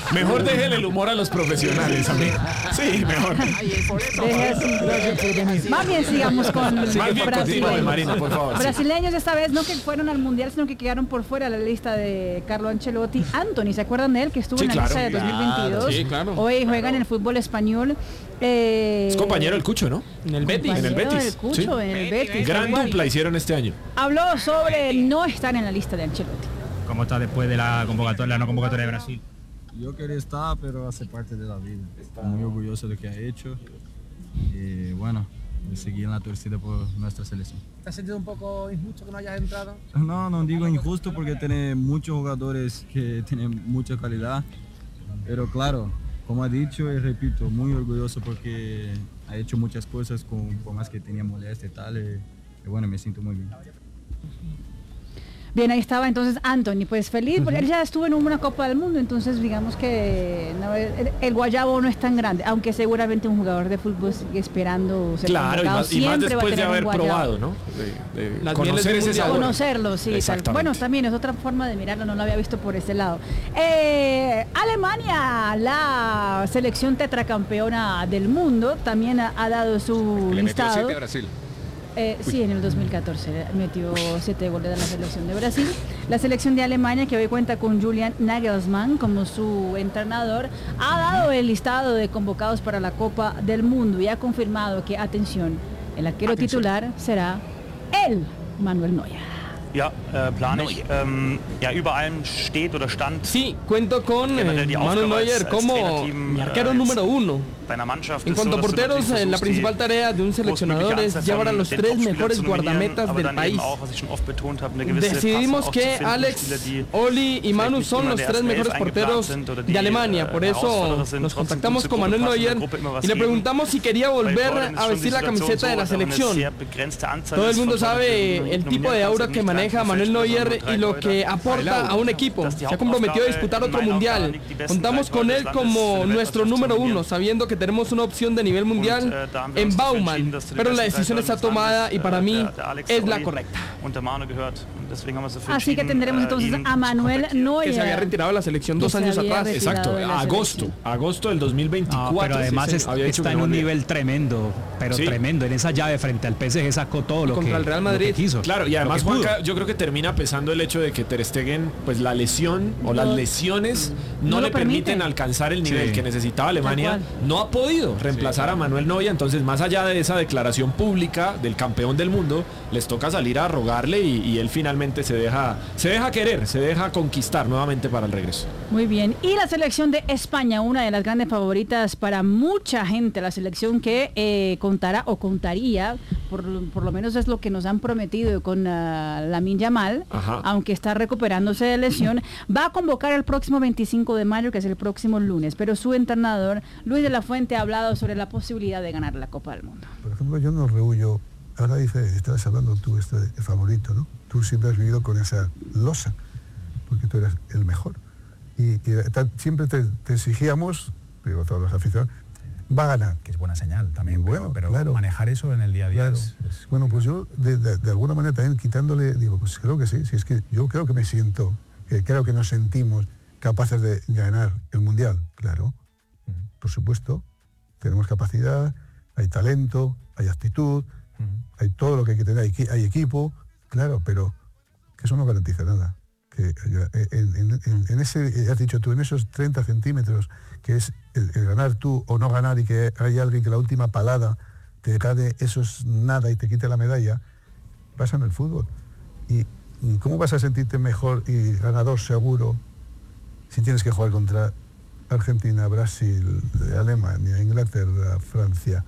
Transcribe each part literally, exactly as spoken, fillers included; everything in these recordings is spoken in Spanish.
Mejor déjele el humor a los profesionales, amigo. Sí, mejor. Deje así. Más bien sigamos con Más bien continúe, brasileños. Marina, por favor. Sí. Brasileños esta vez no que fueron al mundial, sino que quedaron por fuera de la lista de Carlo Ancelotti. Anthony, ¿se acuerdan de él? Que estuvo Sí, en la claro. lista de dos mil veintidós. Sí, claro. Hoy juega en el fútbol español. Eh, Es compañero del Cucho, ¿no? En el Betis. En el compañero Betis. del Cucho, Sí. en el Betis. Gran Igual. dupla hicieron este año. Habló sobre no estar en la lista de Ancelotti. ¿Cómo está después de la convocatoria, la no convocatoria de Brasil? Yo quería estar, pero hace parte de la vida. Estoy muy orgulloso de lo que ha hecho. Y bueno, de seguir en la torcida por nuestra selección. ¿Te has sentido un poco injusto que no hayas entrado? No, no digo injusto porque tiene muchos jugadores que tienen mucha calidad. Pero claro, como ha dicho y repito, muy orgulloso porque ha hecho muchas cosas con, por más que tenía molestia y tal. Y, y bueno, me siento muy bien. Bien, ahí estaba entonces Anthony, pues feliz, porque él ya estuvo en una Copa del Mundo, entonces digamos que no, el, el guayabo no es tan grande, aunque seguramente un jugador de fútbol sigue esperando ser Claro, y convocado, más, y más siempre va a después de tener un haber guayabo. probado, ¿no? De, de Las mieles conocer del ese mundial. sabor. Conocerlo, sí. Tal. Exactamente. Bueno, también es otra forma de mirarlo, no lo había visto por ese lado. Eh, Alemania, la selección tetracampeona del mundo, también ha, ha dado su Le metió listado. siete a Brasil. Eh, sí, en el dos mil catorce metió siete goles de la selección de Brasil. La selección de Alemania, que hoy cuenta con Julian Nagelsmann como su entrenador, ha dado el listado de convocados para la Copa del Mundo y ha confirmado que, atención, el arquero Atención. titular será él, Manuel Neuer. Ja, äh, plane ich. Ähm, ja, über allem steht oder stand Sí, cuento con generell eh, die Manuel Aufgabe als, Neuer als como Trainerteam, mi äh, arquero jetzt número uno. bei einer Mannschaft En ist so, cuanto a dass du porteros, natürlich eh, la versuchst, principal die tarea de un seleccionador größtmögliche es Anzahl llevar a von los den tres Top-Spielern mejores zu nominieren, guardametas aber del dann eben país. auch, was ich schon oft betont habe, eine gewisse Decidimos Passe que auch zu finden, Alex, Spieler, die Oli y Manu nicht son immer los der tres ersten mejores Elf porteros eingeplant sind oder die, de Alemania. Por äh, eso Herausforderer sind, nos trotzdem contactamos gut con zur Manuel Gruppe passen, Neuer der Gruppe immer was y le geben. preguntamos si quería Bei volver Jordan ist a schon die vestir la Situation camiseta de so, la dass aber eine selección. sehr begrenzte Anzahl Todo el ist mundo von sabe Torhütern, die el du tipo de nominieren aura kannst, que nicht maneja gleich Manuel nur Neuer drei y lo Torhüter. que aporta a un equipo. Dass die Se ha comprometido a disputar otro Hauptaufgabe in meiner mundial. Aufgabe liegt, die besten Contamos drei con Torhüter él des como Landes nuestro in der número Weltmeisterschaft uno, zu sabiendo que tenemos una opción de nivel mundial Und, äh, da haben wir en uns dafür Baumann, entschieden, dass zu den pero la besten decisión drei está Torhütern tomada y para äh, mí der- der Alex, es der la Oli correcta. und der Manu gehört. Und deswegen haben wir uns dafür Así que entschieden, tendremos äh, entonces ihn a zu Manuel kontaktieren. Que se había Neuer. retirado de la selección Que dos se años había atrás. retirado. Exacto, de la agosto, selección. agosto del dos mil veinticuatro. No, pero además sí, es- sí, había dicho está que en no un volvía. nivel tremendo, pero Sí. tremendo. En esa llave frente al P S G sacó todo lo contra que, el Real lo que Madrid. quiso. Claro, y lo además que pudo. Juanca, yo creo que termina pesando el hecho de que Ter Stegen, pues la lesión o las No- lesiones no, no le lo permiten. permiten alcanzar el nivel Sí. que necesitaba Alemania. Tal No ha podido reemplazar a Manuel Neuer, entonces más allá de esa declaración pública del campeón del mundo, les toca salir a rogarle y, y él finalmente se deja, se deja querer, se deja conquistar nuevamente para el regreso. Muy bien. Y la selección de España, una de las grandes favoritas para mucha gente, la selección que eh, contará o contaría, por, por lo menos es lo que nos han prometido con uh, Lamine Yamal, Ajá. aunque está recuperándose de lesión, va a convocar el próximo veinticinco de mayo, que es el próximo lunes, pero su entrenador, Luis de la Fuente, ha hablado sobre la posibilidad de ganar la Copa del Mundo. Por ejemplo, yo no rehuyo, ahora dice, estabas hablando tú este de favorito, ¿no? Tú siempre has vivido con esa losa, porque tú eres el mejor. Y, y ta- siempre te, te exigíamos, digo, todos los aficionados, va a ganar. Que es buena señal también, Bueno, pero, pero claro. manejar eso en el día a día Claro. es, es- Bueno, pues yo de, de- de alguna manera también quitándole, digo, pues creo que sí, si es que yo creo que me siento, que creo que nos sentimos capaces de ganar el Mundial, claro, por supuesto, tenemos capacidad, hay talento, hay actitud, hay todo lo que hay que tener, hay, equi- hay equipo, claro, pero que eso no garantiza nada. Que eh, en, en- en- en ese, ya has dicho tú, en esos treinta centímetros, que es el, el ganar tú o no ganar y que hay alguien que la última palada te gane, eso es nada y te quite la medalla, pasa en el fútbol. ¿Y y cómo vas a sentirte mejor y ganador seguro si tienes que jugar contra Argentina, Brasil, Alemania, Inglaterra, Francia?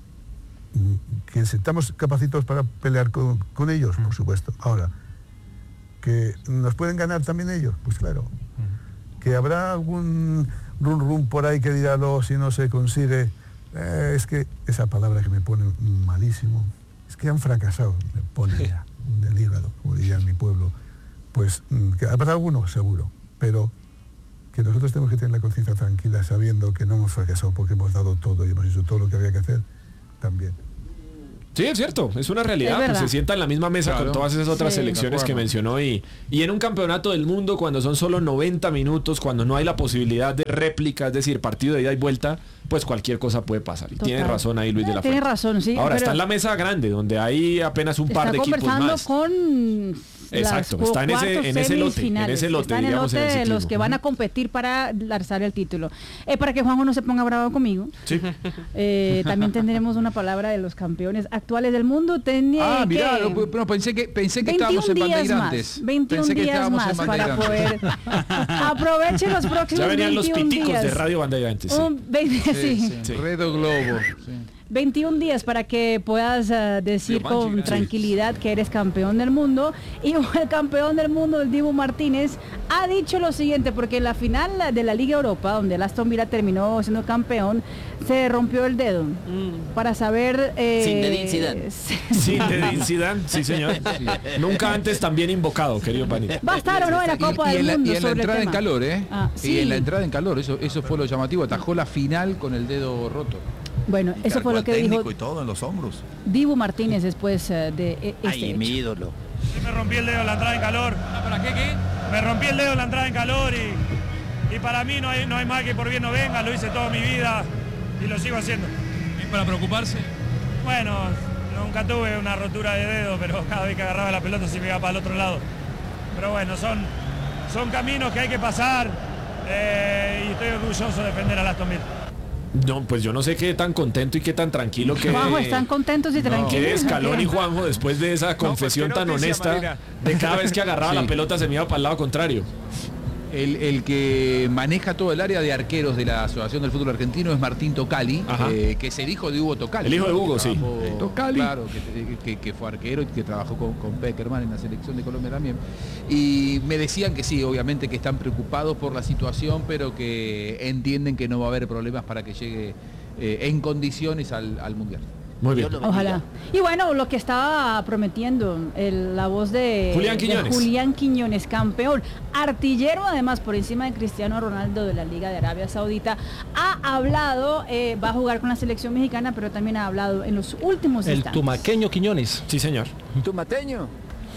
¿Que estamos capacitados para pelear con, con ellos? Por supuesto. Ahora, ¿que nos pueden ganar también ellos? Pues claro. ¿Que habrá algún rum rum por ahí que dirá, no, si no se consigue? Eh, es que esa palabra que me pone malísimo, es que han fracasado, me pone ya del hígado, como diría en mi pueblo. Pues mm, que habrá alguno, seguro, pero que nosotros tenemos que tener la conciencia tranquila sabiendo que no hemos fracasado porque hemos dado todo y hemos hecho todo lo que había que hacer también. Sí, es cierto, es una realidad. Es Pues verdad. se sienta en la misma mesa Claro. con todas esas otras Sí. selecciones De que acuerdo. mencionó y, y en un campeonato del mundo cuando son solo noventa minutos, cuando no hay la posibilidad de réplica, es decir, partido de ida y vuelta, pues cualquier cosa puede pasar. Y Total. tiene razón ahí Luis de la Eh, tiene Fuente. razón, sí, Ahora pero- está en la mesa grande, donde hay apenas un par Está de equipos conversando más. con Exacto, las está en ese- cuartos, en ese semis, lote, en finales. ese lote, está en el digamos, lote en el de los ciclismo. que van a competir para alzar el título. Eh, para que Juanjo no se ponga bravo conmigo, Sí. eh, también tendremos una palabra de los campeones actuales del mundo. Tenía Ah, mirá, que- no, no, pensé que pensé que veintiún estábamos en días Bandeirantes. más, veintiún Pensé que días estábamos en más para Bandeirantes. poder aproveche los próximos Ya venían los veintiún piticos días. de Radio Bandeirantes. Sí. Un veinte, Sí, sí. sí, Sí. Redo Globo. sí. veintiún días para que puedas eh, decir Dios, Manchi, con gracias. tranquilidad que eres campeón del mundo. Y el campeón del mundo, el Dibu Martínez, ha dicho lo siguiente, porque en la final de la Liga Europa, donde el Aston Villa terminó siendo campeón, se rompió el dedo. Para saber... eh, Zinedine Zidane. Sí, de Zidane, sí señor. Nunca antes tan bien invocado, querido Panita. ¿Va a estar o no en la Copa y, y del en la, Mundo y en la sobre el entrada en tema? calor, ¿eh? Ah, Y sí. en la entrada en calor, eso, eso fue lo llamativo. Atajó la final con el dedo roto. Bueno, eso fue lo que dijo y todo en los hombros. Dibu Martínez después eh, de e- este Ay, hecho. mi ídolo. Me rompí el dedo en la entrada en calor. ¿Para qué qué? Me rompí el dedo en la entrada en calor y, y para mí no hay, no hay mal que por bien no venga. Lo hice toda mi vida y lo sigo haciendo. ¿Es para preocuparse? Bueno, nunca tuve una rotura de dedo, pero cada vez que agarraba la pelota se me iba para el otro lado. Pero bueno, son, son caminos que hay que pasar eh, y estoy orgulloso de defender al Aston Villa. No, pues yo no sé qué tan contento y qué tan tranquilo que... Juanjo, ¿están contentos y tranquilos? Que Escalón y Juanjo después de esa confesión qué tan noticia, honesta Marina. de cada vez que agarraba Sí. la pelota se me iba para el lado contrario. El, el que maneja todo el área de arqueros de la Asociación del Fútbol Argentino es Martín Tocali, Ajá. eh, que es el hijo de Hugo Tocali. El hijo de ¿no? Hugo, Que sí. trabajó- Tocali. Claro, que, que- que fue arquero y que trabajó con, con Peckerman en la selección de Colombia también. Y me decían que sí, obviamente que están preocupados por la situación, pero que entienden que no va a haber problemas para que llegue eh, en condiciones al, al Mundial. Muy bien. Dios lo Ojalá. bendiga. Y bueno, lo que estaba prometiendo, el- la voz de Julián de Quiñones. Julián Quiñones, campeón, artillero además por encima de Cristiano Ronaldo de la Liga de Arabia Saudita, ha hablado, eh, va a jugar con la selección mexicana, pero también ha hablado en los últimos El instantes. tumaqueño Quiñones. Sí, señor. ¿Tumateño?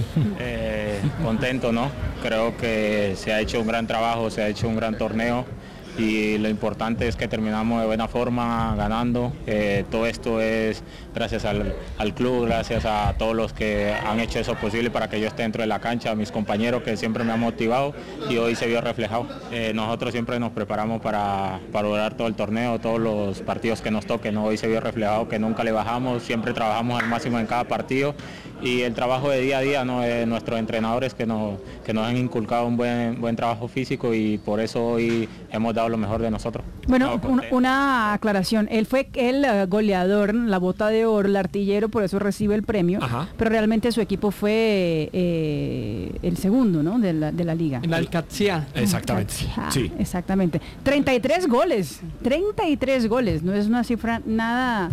Eh, contento, ¿no? Creo que se ha hecho un gran trabajo, se ha hecho un gran torneo y lo importante es que terminamos de buena forma, ganando. Eh, todo esto es gracias al, al club, gracias a todos los que han hecho eso posible para que yo esté dentro de la cancha, a mis compañeros que siempre me han motivado y hoy se vio reflejado. Eh, nosotros siempre nos preparamos para, para lograr todo el torneo, todos los partidos que nos toquen, ¿no? Hoy se vio reflejado que nunca le bajamos, siempre trabajamos al máximo en cada partido y el trabajo de día a día, ¿no? De nuestros entrenadores que nos, que nos han inculcado un buen, buen trabajo físico y por eso hoy hemos dado lo mejor de nosotros. Bueno, No, un- contento. una aclaración. Él fue el eh, goleador, la bota de oro, el artillero, por eso recibe el premio. Ajá. Pero realmente su equipo fue eh, el segundo, ¿no? De la, de la liga. El Alcacía. Exactamente. Ah, Sí. Exactamente. treinta y tres goles. treinta y tres goles. No es una cifra nada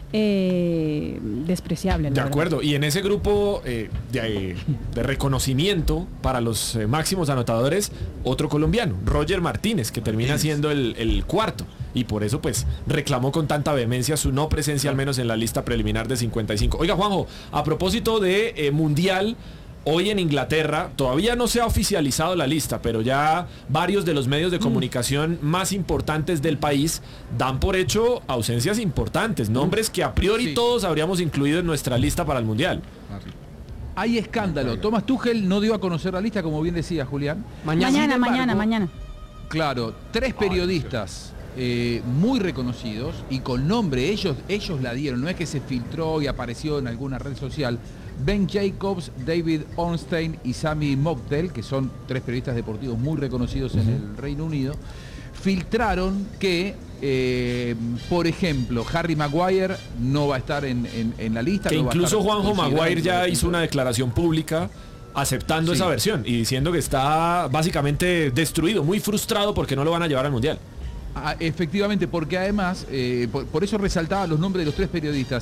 eh, despreciable. la De verdad. acuerdo, y en ese grupo eh, de, de reconocimiento para los eh, máximos anotadores, otro colombiano, Roger Martínez, que termina siendo el, el cuarto, y por eso pues reclamó con tanta vehemencia su no presencia al menos en la lista preliminar de cincuenta y cinco. Oiga, Juanjo, a propósito de eh, Mundial, hoy en Inglaterra todavía no se ha oficializado la lista, pero ya varios de los medios de comunicación más importantes del país dan por hecho ausencias importantes, nombres que a priori Sí. todos habríamos incluido en nuestra lista para el Mundial. Hay escándalo. Thomas Tuchel no dio a conocer la lista, como bien decía Julián. Mañana. Mañana, Sin mañana, embargo, mañana. Claro, tres periodistas eh, muy reconocidos y con nombre, ellos, ellos la dieron, no es que se filtró y apareció en alguna red social. Ben Jacobs, David Ornstein y Sami Mokhtar, que son tres periodistas deportivos muy reconocidos en el Reino Unido, filtraron que, eh, por ejemplo, Harry Maguire no va a estar en, en- en la lista. Que no va a incluso estar Juanjo considerado Maguire dentro ya del hizo una declaración pública aceptando Sí. esa versión y diciendo que está básicamente destruido, muy frustrado porque no lo van a llevar al Mundial. Ah, efectivamente, porque además, eh, por, por eso resaltaba los nombres de los tres periodistas.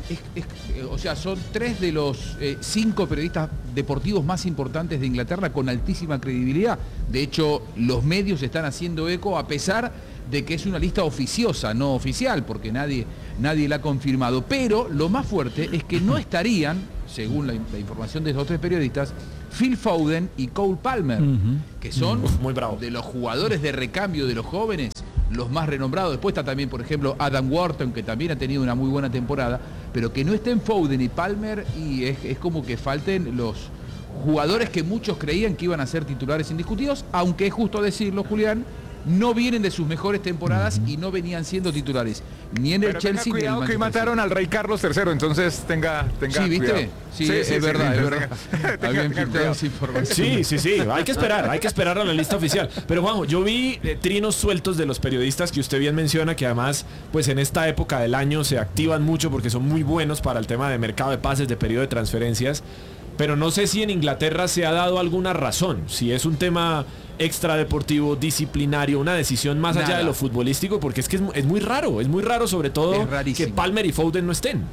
Es, es, eh, o sea, son tres de los eh, cinco periodistas deportivos más importantes de Inglaterra con altísima credibilidad. De hecho, los medios están haciendo eco a pesar de que es una lista oficiosa, no oficial, porque nadie, nadie la ha confirmado. Pero lo más fuerte es que no estarían, según la, la información de esos tres periodistas, Phil Foden y Cole Palmer, uh-huh. que son Uf, muy bravo. de los jugadores de recambio de los jóvenes, los más renombrados. Después está también, por ejemplo, Adam Wharton, que también ha tenido una muy buena temporada, pero que no estén Foden y Palmer, y es, es como que falten los jugadores que muchos creían que iban a ser titulares indiscutidos, aunque es justo decirlo, Julián, no vienen de sus mejores temporadas uh-huh. y no venían siendo titulares ni en el Pero Chelsea tenga cuidado ni en el que Manchester mataron al rey Carlos tercero, entonces tenga, tenga Sí, ¿viste? cuidado. Sí, sí, es, sí, verdad, sí, es verdad, es verdad. Habían filtrado esa información. Sí, sí, sí, hay que esperar, hay que esperar a la lista oficial. Pero Juanjo, yo vi eh, trinos sueltos de los periodistas que usted bien menciona, que además, pues en esta época del año se activan mucho porque son muy buenos para el tema de mercado de pases, de periodo de transferencias. Pero no sé si en Inglaterra se ha dado alguna razón, si es un tema extradeportivo, disciplinario, una decisión más Nada. allá de lo futbolístico, porque es que es, es muy raro, es muy raro sobre todo que Palmer y Foden no estén.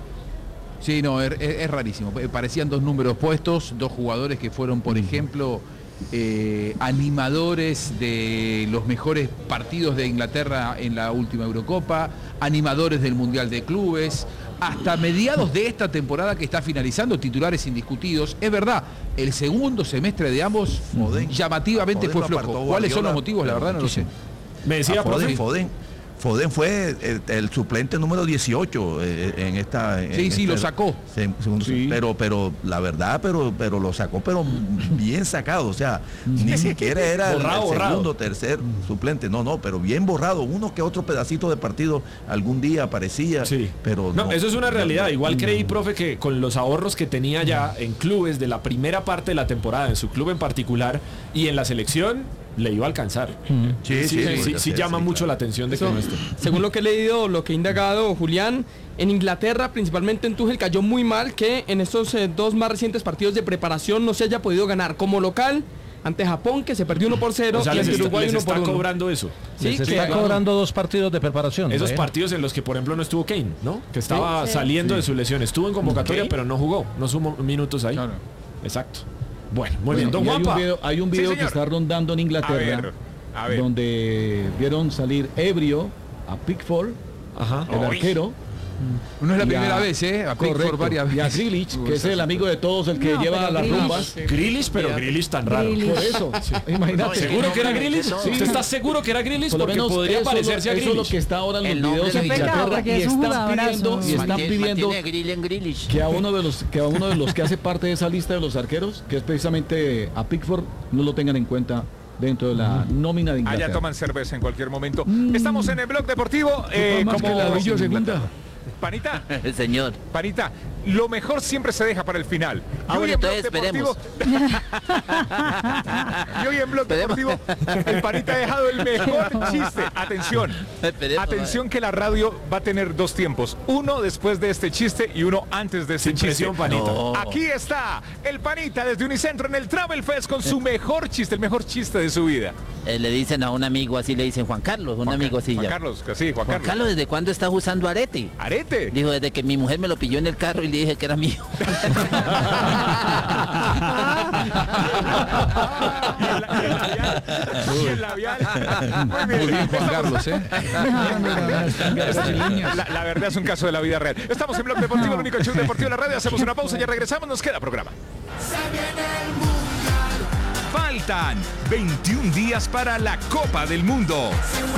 Sí, no, es, es rarísimo. Parecían dos números puestos, dos jugadores que fueron, por ejemplo, eh, animadores de los mejores partidos de Inglaterra en la última Eurocopa, animadores del Mundial de Clubes, hasta mediados de esta temporada que está finalizando, titulares indiscutidos. Es verdad, el segundo semestre de ambos Foden, llamativamente Foden fue flojo. ¿Cuáles son los motivos? La verdad no lo sé. Me decía, Foden, Foden, Foden fue el, el suplente número dieciocho eh, en esta... En sí, sí, este, lo sacó. Segundo, sí. Pero, pero la verdad, pero, pero lo sacó, pero bien sacado. O sea, ni siquiera era borrado, el, el segundo, tercer suplente. No, no, pero bien borrado. Uno que otro pedacito de partido algún día aparecía. Sí. Pero no, no, eso es una realidad. Igual creí, profe, que con los ahorros que tenía ya en clubes de la primera parte de la temporada, en su club en particular, y en la selección, le iba a alcanzar. Sí, sí, sí, sí, sí, sí llama sí, mucho claro. la atención de Eso, que no esté. Según lo que he leído, lo que he indagado, Julián, en Inglaterra, principalmente en Tuchel, cayó muy mal que en estos eh, dos más recientes partidos de preparación no se haya podido ganar como local ante Japón, que se perdió uno por cero, o sea, y ante Uruguay les uno está por uno. cobrando eso. Sí, se está claro. cobrando dos partidos de preparación. Esos ¿eh? partidos en los que, por ejemplo, no estuvo Kane, ¿no? Que estaba sí, saliendo sí. de su lesión. Estuvo en convocatoria, ¿Kane? pero no jugó. No sumó minutos ahí. Claro. Exacto. Bueno, muy bueno, bien. Don hay Juanpa. Un video, hay un video sí, que está rondando en Inglaterra, a ver, a ver. donde vieron salir ebrio a Pickford, Ajá. el arquero. No es la primera a, vez, ¿eh? A Pickford varias veces. Y a Grealish, que es el amigo de todos, el que no, lleva las rumbas. Grealish, pero Grealish tan raro. Grealish. Por eso, sí. imagínate. ¿Seguro no, que era Grealish? Sí. ¿Usted está seguro que era Grealish? Porque menos podría eso parecerse lo, a Grealish. Eso es lo que está ahora en los el videos de Inglaterra y están pidiendo, y están pidiendo que a uno de los que a uno de los que hace parte de esa lista de los arqueros, que es precisamente a Pickford, no lo tengan en cuenta dentro de la mm. nómina de Inglaterra. Allá toman cerveza en cualquier momento. Mm. Estamos en el Blog Deportivo. Eh, más como que la Villa Segunda. Panita. El señor. Panita, lo mejor siempre se deja para el final. Ah, bueno, entonces esperemos. Y hoy en Blog Deportivo, el Panita ha dejado el mejor chiste. Atención. Esperemos, Atención que la radio va a tener dos tiempos. Uno después de este chiste y uno antes de este chiste. Panita. No. Aquí está el Panita desde Unicentro en el Travel Fest con su mejor chiste, el mejor chiste de su vida. Eh, le dicen a un amigo así, le dicen Juan Carlos, un Juan amigo así Juan ya. Carlos, sí, Juan, Juan Carlos. Carlos, ¿desde cuándo estás usando arete? ¿Arete? Dijo, desde que mi mujer me lo pilló en el carro y le dije que era mío. Y el labial. Muy bien, Muy bien Juan Carlos, ¿eh? La, la verdad es un caso de la vida real. Estamos en Blog Deportivo, el único show deportivo de la radio. Hacemos una pausa y ya regresamos, nos queda programa. Faltan veintiún días para la Copa del Mundo.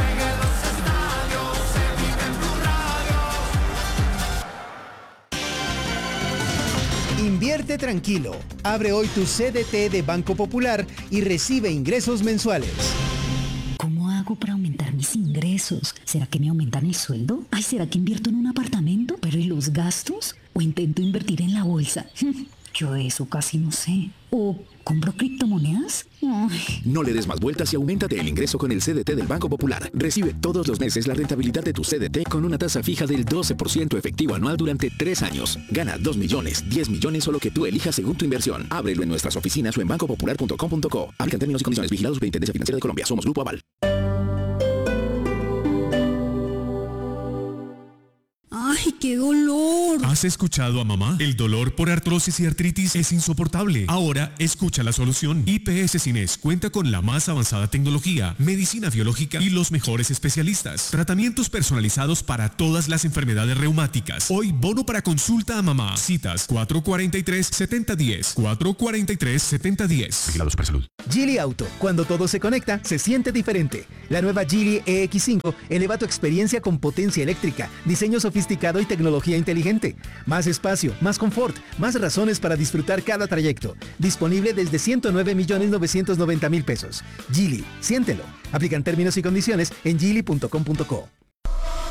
Invierte tranquilo. Abre hoy tu C D T de Banco Popular y recibe ingresos mensuales. ¿Cómo hago para aumentar mis ingresos? ¿Será que me aumentan el sueldo? Ay, ¿será que invierto en un apartamento? ¿Pero y los gastos? ¿O intento invertir en la bolsa? Yo de eso casi no sé. ¿O compro criptomonedas? Ay. No le des más vueltas y auméntate el ingreso con el C D T del Banco Popular. Recibe todos los meses la rentabilidad de tu C D T con una tasa fija del doce por ciento efectivo anual durante tres años. Gana dos millones, diez millones o lo que tú elijas según tu inversión. Ábrelo en nuestras oficinas o en banco popular punto com punto co. Aplican términos y condiciones. Vigilados Superintendencia Financiera de Colombia. Somos Grupo Aval. ¡Ay, qué dolor! ¿Ah, ¿Has escuchado a mamá? El dolor por artrosis y artritis es insoportable. Ahora, escucha la solución. I P S Cines cuenta con la más avanzada tecnología, medicina biológica y los mejores especialistas. Tratamientos personalizados para todas las enfermedades reumáticas. Hoy, bono para consulta a mamá. Citas cuatro cuatro tres, siete cero uno cero. cuatro cuatro tres, siete cero uno cero. Vigilados por salud. Geely Auto. Cuando todo se conecta, se siente diferente. La nueva Geely E X cinco eleva tu experiencia con potencia eléctrica, diseño sofisticado y tecnología inteligente. Más espacio, más confort, más razones para disfrutar cada trayecto. Disponible desde ciento nueve millones novecientos noventa mil pesos. Geely, siéntelo. Aplican términos y condiciones en geely punto com punto co.